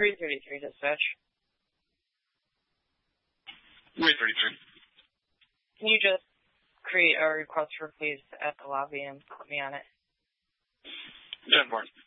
333 dispatch. 333. Can you just create a request for police at the lobby and put me on it? 10-4.